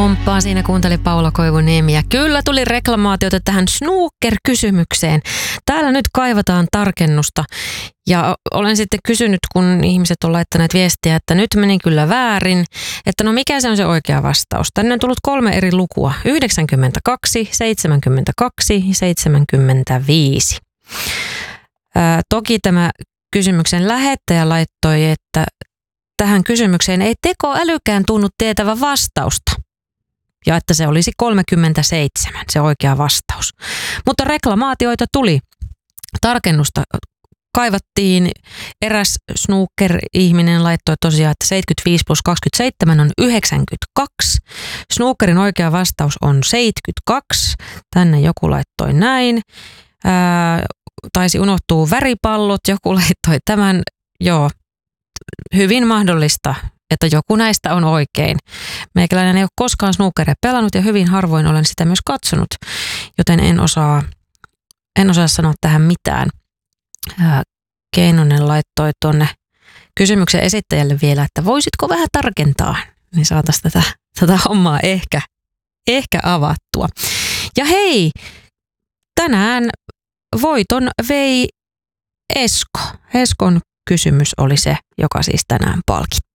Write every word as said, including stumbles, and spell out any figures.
humppaa, siinä kuunteli Paula Koivuniemi ja kyllä tuli reklamaatiota tähän snooker-kysymykseen. Täällä nyt kaivataan tarkennusta ja olen sitten kysynyt, kun ihmiset on laittaneet viestiä, että nyt meni kyllä väärin, että no mikä se on se oikea vastaus. Tänne on tullut kolme eri lukua, yhdeksänkymmentäkaksi, seitsemänkymmentäkaksi ja seitsemänkymmentäviisi. Ää, toki tämä kysymyksen lähettäjä laittoi, että tähän kysymykseen ei tekoälykään tunnu tietävän vastausta. Ja että se olisi kolmekymmentäseitsemän, se oikea vastaus. Mutta reklamaatioita tuli. Tarkennusta kaivattiin. Eräs snooker-ihminen laittoi tosiaan, että seitsemänkymmentäviisi plus kaksikymmentäseitsemän on yhdeksänkymmentäkaksi. Snookerin oikea vastaus on seitsemänkymmentäkaksi. Tänne joku laittoi näin. Ää, taisi unohtua väripallot. Joku laittoi tämän. Joo. Hyvin mahdollista, että joku näistä on oikein. Meikäläinen ei ole koskaan snookeria pelannut ja hyvin harvoin olen sitä myös katsonut, joten en osaa, en osaa sanoa tähän mitään. Ää, Keinonen laittoi tuonne kysymyksen esittäjälle vielä, että voisitko vähän tarkentaa, niin saataisiin tätä, tätä hommaa ehkä, ehkä avattua. Ja hei, tänään voiton vei Esko. Eskon kysymys oli se, joka siis tänään palkittiin.